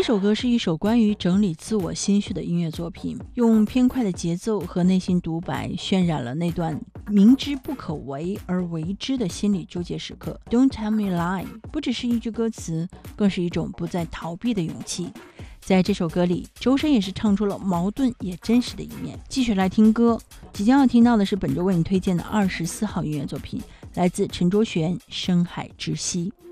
首歌是一首关于整理自我心绪的音乐作品，用偏快的节奏和内心独白渲染了那段明知不可为而为之的心理纠结时刻。 Don't tell me lie 不只是一句歌词，更是一种不再逃避的勇气。在这首歌里，周深也是唱出了矛盾也真实的一面。继续来听歌，即将要听到的是本周为你推荐的24号音乐作品，来自陈卓璇《深海之息》。